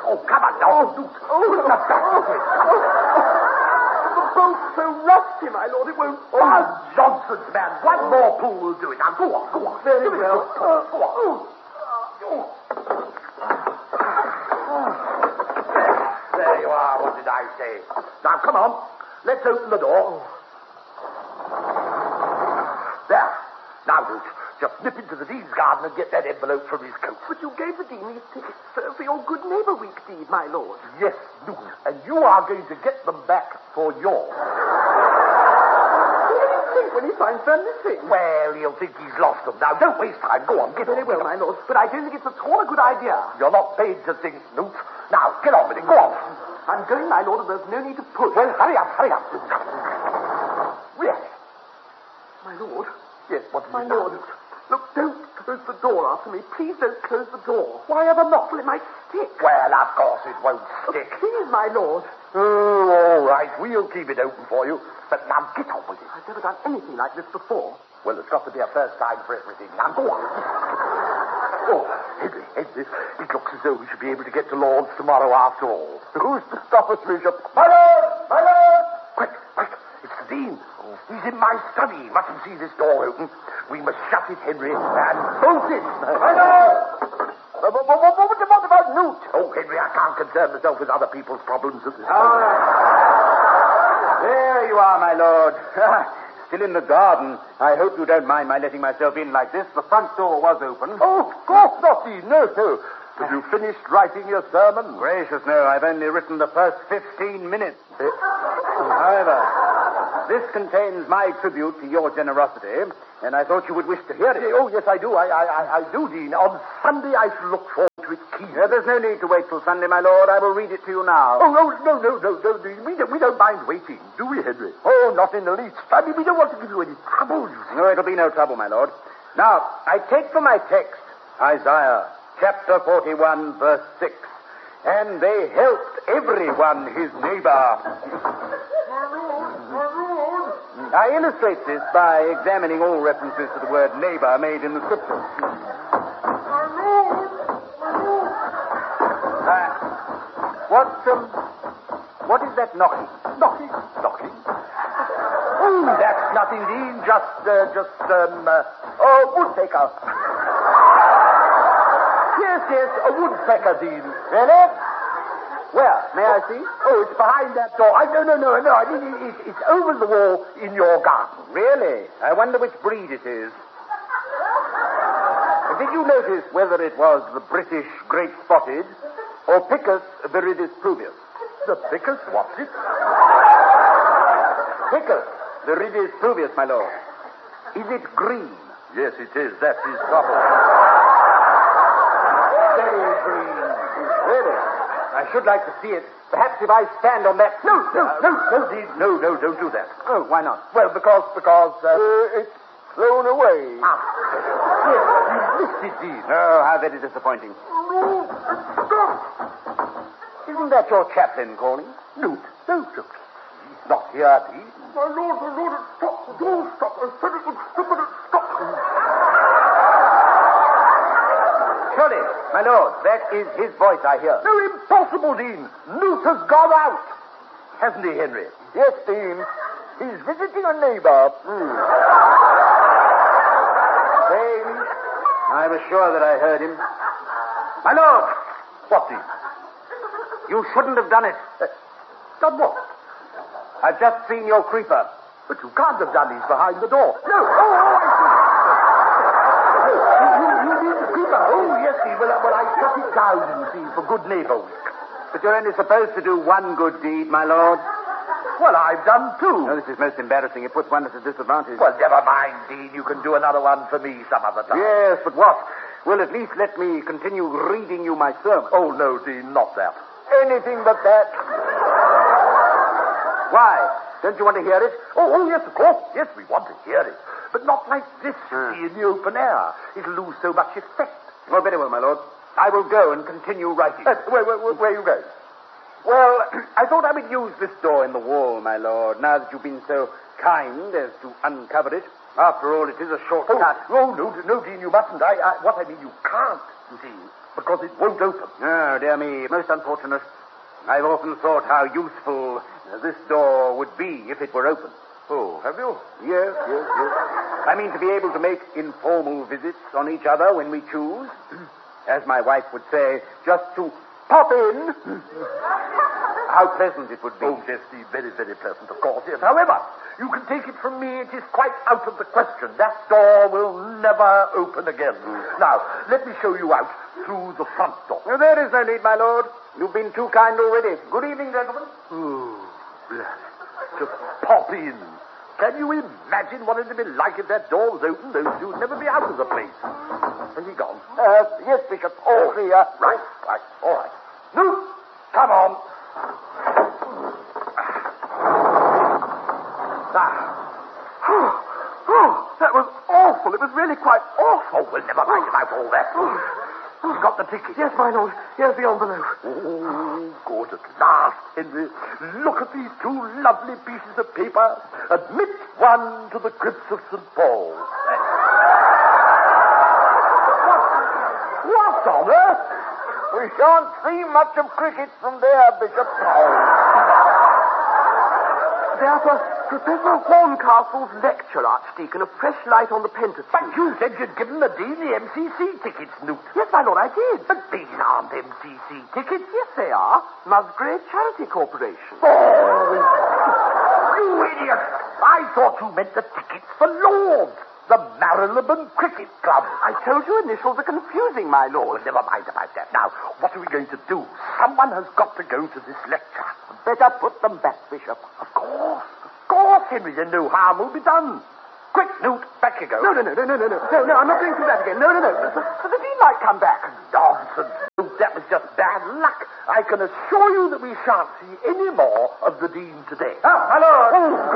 Oh, come on now. Put the back of it. The boat's so rusty, my lord, it won't... Nonsense, man. One more pull will do it. Now, go on. Very well. Go on. There you are. What did I say? Now, come on. Let's open the door. There. Now, Newt, just nip into the Dean's garden and get that envelope from his coat. But you gave the Dean these tickets, sir, for your Good Neighbour Week deed, my lord. Yes, Newt. And you are going to get them back for yours. What will he think when he finds they're missing? Well, he'll think he's lost them. Now, don't waste time. Go on, get Very on. well, my lord, but I don't think it's at all a good idea. You're not paid to think, Newt. Now, get on with it. Go on. I'm going, my lord, and there's no need to push. Well, hurry up. Really? My lord? Yes, what My lord, look, don't close the door after me. Please don't close the door. Why ever not? Well, it might stick. Well, of course it won't stick. Please, my lord. Oh, all right. We'll keep it open for you. But now get on with it. I've never done anything like this before. Well, there's got to be a first time for everything. Now, go on. Oh, Henry, it looks as though we should be able to get to Lord's tomorrow after all. Who's to stop us, Bishop? My lord! Quick. It's the Dean. He's in my study. He mustn't see this door open. We must shut it, Henry, and bolt it. My lord! What about Newt? Oh, Henry, I can't concern myself with other people's problems at this time. There you are, my lord. Still in the garden. I hope you don't mind my letting myself in like this. The front door was open. Oh, of course not, Dean. No. Have you finished writing your sermon? Gracious, no. I've only written the first 15 minutes. However, this contains my tribute to your generosity, and I thought you would wish to hear it. Oh, yes, I do. I do, Dean. On Sunday, I shall look forward to it keenly. There's no need to wait till Sunday, my lord. I will read it to you now. Oh, no, Dean. We don't mind waiting, do we, Henry? Oh, not in the least. I mean, we don't want to give you any trouble, you see. No, it'll be no trouble, my lord. Now, I take for my text Isaiah, chapter 41, verse 6. And they helped everyone his neighbor. I illustrate this by examining all references to the word neighbor made in the scriptures. What is that knocking? Knocking? Oh, that's nothing, Dean. Woodpecker. Yes, a woodpecker, Dean. Really? Where? May I see? Oh, it's behind that door. No. I mean, it's over the wall in your garden. Really? I wonder which breed it is. Did you notice whether it was the British Great Spotted or Picus viridis pluvius? The Picus? What's it? Picus viridis pluvius, my lord. Is it green? Yes, it is. That's his trouble. Very green. Really? I should like to see it. Perhaps if I stand on that... No, Dean. No, don't do that. Oh, why not? Well, because it's thrown away. Yes, you missed it, Dean. Oh, how very disappointing. Isn't that your chaplain calling? No. He's not here, Dean. My lord, stop. The door stop. I said it would stop. Surely, my lord, that is his voice I hear. No, impossible, Dean. Newt has gone out. Hasn't he, Henry? Yes, Dean. He's visiting a neighbor. Strange. I was sure that I heard him. My lord! What, Dean? You shouldn't have done it. Done what? I've just seen your creeper. But you can't have done. He's behind the door. No. You mean the creeper? Oh, yes, Dean. Well, I shut it down, you see, for Good Neighbour Week. But you're only supposed to do one good deed, my lord. Well, I've done two. No, this is most embarrassing. It puts one at a disadvantage. Well, never mind, Dean. You can do another one for me some other time. Yes, but what? Well, at least let me continue reading you my sermon. Oh, no, Dean, not that. Anything but that. Why? Don't you want to hear it? Oh, yes, of course. Yes, we want to hear it. But not like this, in the open air. It'll lose so much effect. Well, very well, my lord. I will go and continue writing. Where are you going? Well, I thought I would use this door in the wall, my lord, now that you've been so kind as to uncover it. After all, it is a shortcut. No, Dean, you mustn't. What I mean, you can't, you see, because it won't open. Oh, dear me, most unfortunate. I've often thought how useful this door would be if it were open. Oh, have you? Yes. I mean to be able to make informal visits on each other when we choose. As my wife would say, just to pop in. How pleasant it would be. Oh, yes, Dean, very, very pleasant, of course, yes. However, you can take it from me, it is quite out of the question. That door will never open again. Now, let me show you out through the front door. Well, there is no need, my lord. You've been too kind already. Good evening, gentlemen. Oh, bless. Just pop in. Can you imagine what it would be like if that door was open? Those two would never be out of the place. Has he gone? Yes, Bishop. All clear. Right. All right. No, come on. That was awful. It was really quite awful. Oh, well, never mind about all that. You've got the ticket. Yes, my lord. Here's the envelope. Oh, good at last, Henry. Look at these two lovely pieces of paper. Admit one to the crypts of St. Paul's. What on earth? We shan't see much of cricket from there, Bishop. They're for Professor Horncastle's lecture, Archdeacon, A Fresh Light on the Pentateuch. But you said you'd given the Dean the MCC tickets, Newt. Yes, my lord, I did. But these aren't MCC tickets. Yes, they are. Musgrave Charity Corporation. Oh, you idiot! I thought you meant the tickets for Lords, the Marylebone Cricket Club. I told you initials are confusing, my lord. Well, never mind about that. Now, what are we going to do? Someone has got to go to this lecture. Better put them back, Bishop. Of course, Henry. Then no harm will be done. Quick, Newt, back you go. No, I'm not going through that again. No. So the Dean might come back. Nonsense, Newt. That was just bad luck. I can assure you that we shan't see any more of the Dean today. Oh, my lord.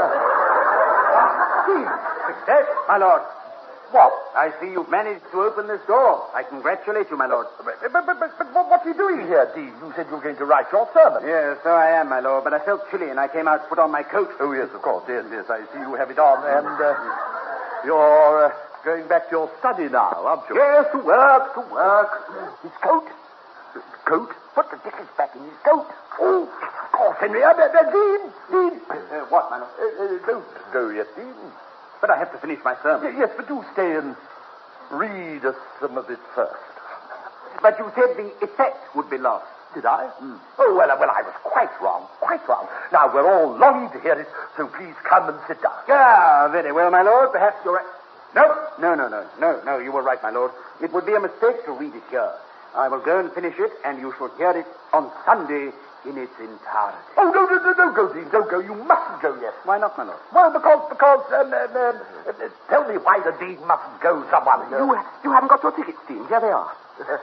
Dean. Success, my lord. What? I see you've managed to open this door. I congratulate you, my lord. But what are you doing here, Dean? You said you were going to write your sermon. Yes, so I am, my lord, but I felt chilly and I came out to put on my coat. Oh, yes, of course. Yes, I see you have it on. And you're going back to your study now, aren't you? Yes, to work. His coat? Coat? Put the tickets back in his coat. Oh, of course, Henry. Dean. What, my lord? Don't go yet, Dean. But I have to finish my sermon. Yes, but do stay and read us some of it first. But you said the effect would be lost. Did I? Oh, well, I was quite wrong. Now, we're all longing to hear it, so please come and sit down. Ah, very well, my lord. Perhaps you're right. No, you were right, my lord. It would be a mistake to read it here. I will go and finish it, and you shall hear it on Sunday in its entirety. Oh, no, don't go, Dean. Don't go. You mustn't go yet. Why not, my lord? Well, because, tell me why the Dean mustn't go, someone. You haven't got your tickets, Dean. Here they are.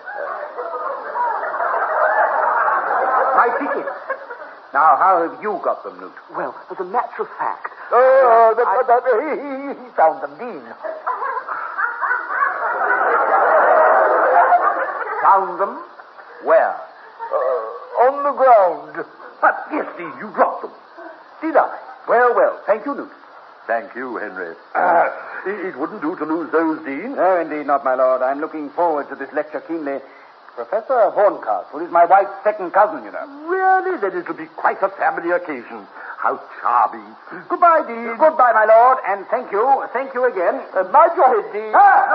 My tickets. Now, how have you got them, Newt? Well, as a matter of fact... He found them, Dean. Found them? Where? On the ground. But, yes, Dean, you dropped them. Did I? Well, thank you, Newt. Thank you, Henry. It wouldn't do to lose those, Dean. No, indeed not, my lord. I'm looking forward to this lecture keenly. Professor Horncastle is my wife's second cousin, you know. Really? Then it'll be quite a family occasion. How charming. Goodbye, Dean. Goodbye, my lord, and thank you. Thank you again. Mind your head, Dean.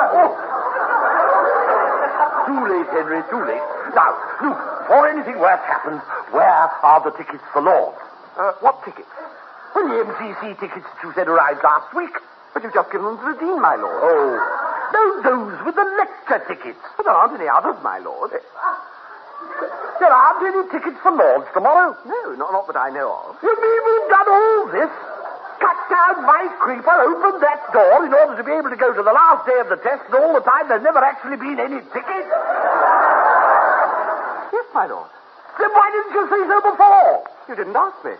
Too late, Henry, too late. Now, look, before anything worse happens, where are the tickets for Lords? What tickets? Well, the MCC tickets that you said arrived last week. But you've just given them to the Dean, my lord. Oh, no, those with the lecture tickets. But there aren't any others, my lord. There aren't any tickets for Lords tomorrow? No, not that I know of. You mean we've done all this? Cut down my creeper, opened that door in order to be able to go to the last day of the test, and all the time there's never actually been any tickets? Yes, my lord. Then why didn't you say so before? You didn't ask me.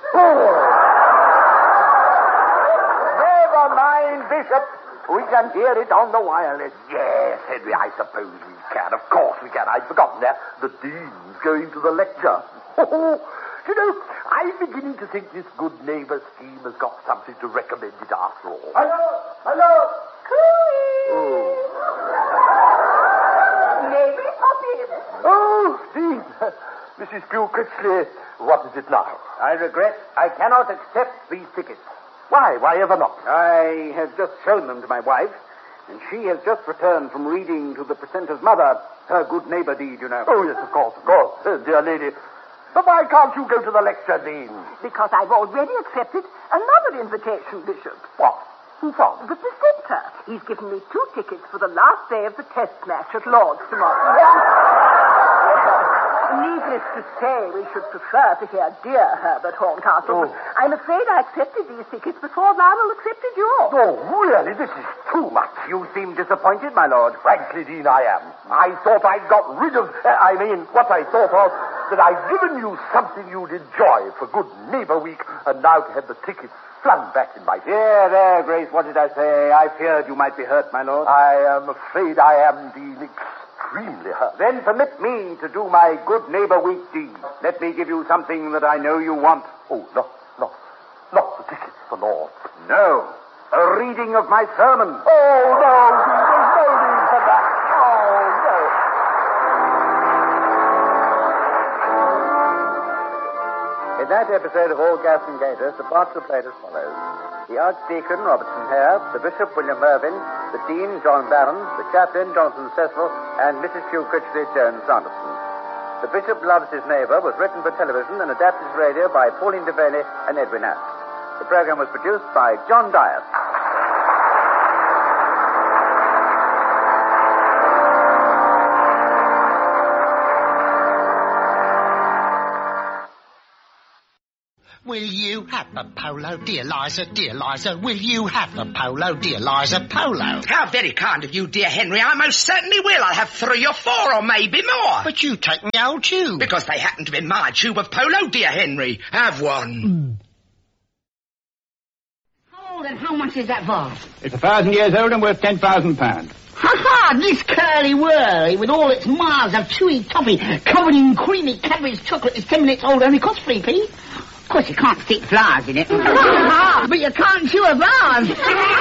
Never mind, Bishop. We can hear it on the wireless. Yes, Henry, I suppose we can. Of course we can. I'd forgotten that. The Dean's going to the lecture. You know, I'm beginning to think this good neighbour scheme has got something to recommend it after all. Hello. May we pop in? Oh, Dean. Mrs. Critchley, what is it now? I regret I cannot accept these tickets. Why? Why ever not? I have just shown them to my wife, and she has just returned from reading to the precentor's mother her good neighbor deed, you know. Oh, yes, of course. Dear lady. But why can't you go to the lecture, Dean? Because I've already accepted another invitation, Bishop. What? Who from? The precentor. He's given me 2 tickets for the last day of the test match at Lord's tomorrow. Needless to say, we should prefer to hear dear Herbert Horncastle. But I'm afraid I accepted these tickets before Lionel accepted yours. Oh, really? This is too much. You seem disappointed, my lord. Frankly, Dean, I am. I thought I'd got rid of... what I thought was that I'd given you something you'd enjoy for Good Neighbor Week, and now to have the tickets flung back in my face. There, Grace, what did I say? I feared you might be hurt, my lord. I am afraid I am, Dean, extremely hurt. Then permit me to do my Good Neighbor Week deed. Let me give you something that I know you want. Oh, no. Not the tickets for Lord. No. A reading of my sermon. Oh, no, Dean, there's no need for that. Oh, no. In that episode of All Gas and Gators, the parts were played as follows. The Archdeacon, Robertson Hare, the Bishop, William Mervyn, the Dean, John Barron, the Chaplain, Jonathan Cecil, and Mrs. Hugh Critchley, Joan Sanderson. The Bishop Loves His Neighbour was written for television and adapted to radio by Pauline Devaney and Edwin Ash. The program was produced by John Dias. Will you have a polo, dear Liza, dear Liza? Will you have a polo, dear Liza, polo? How very kind of you, dear Henry. I most certainly will. I'll have 3 or 4 or maybe more. But you take me old tube. Because they happen to be my tube of polo, dear Henry. Have one. How old and how much is that vase? It's 1,000 years old and worth £10,000. Ha-ha! This curly-whirly, with all its miles of chewy toffee covered in creamy Cadbury's chocolate, is 10 minutes old, only costs 3p. Of course, you can't stick flowers in it. But you can't chew a vase.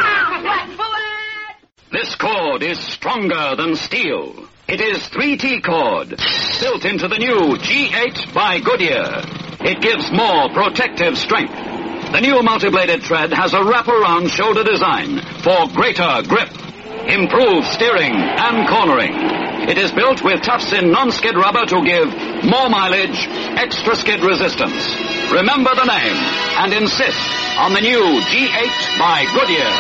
This cord is stronger than steel. It is 3T cord, built into the new G8 by Goodyear. It gives more protective strength. The new multi-bladed thread has a wraparound shoulder design for greater grip, improved steering and cornering. It is built with tufts-in non-skid rubber to give more mileage, extra skid resistance. Remember the name and insist on the new G8 by Goodyear.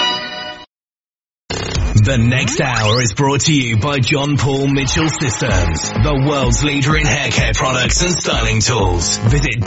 The next hour is brought to you by John Paul Mitchell Systems, the world's leader in hair care products and styling tools. Visit